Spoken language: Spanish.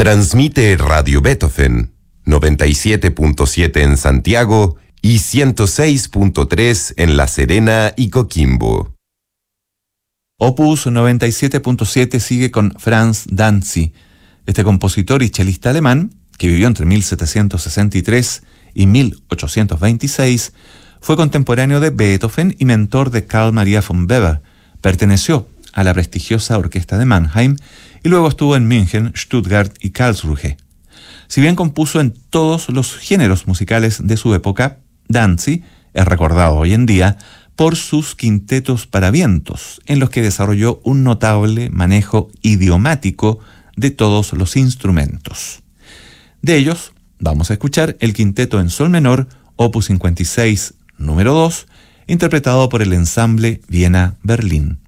Transmite Radio Beethoven, 97.7 en Santiago y 106.3 en La Serena y Coquimbo. Opus 97.7 sigue con Franz Danzi, este compositor y chelista alemán, que vivió entre 1763 y 1826, fue contemporáneo de Beethoven y mentor de Carl Maria von Weber. Perteneció a la prestigiosa orquesta de Mannheim y luego estuvo en München, Stuttgart y Karlsruhe. Si bien compuso en todos los géneros musicales de su época, Danzi es recordado hoy en día por sus quintetos para vientos, en los que desarrolló un notable manejo idiomático de todos los instrumentos. De ellos, vamos a escuchar el quinteto en sol menor, opus 56, número 2, interpretado por el ensamble Viena-Berlín.